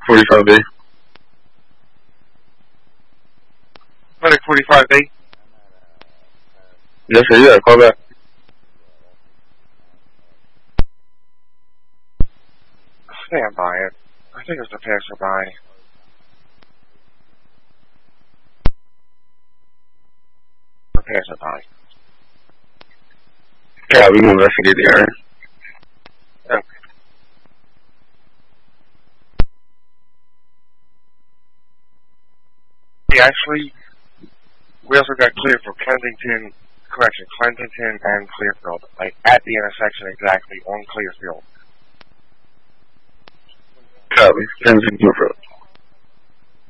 45B. Clinic 45B. Yes, sir. You gotta call back. Stand by it. I think it's a passerby. A passerby. Yeah, we can investigate the area. Okay. Actually, we also got clear for Clementon and Clearfield, like at the intersection exactly on Clearfield. Copy. Clementon, Clearfield.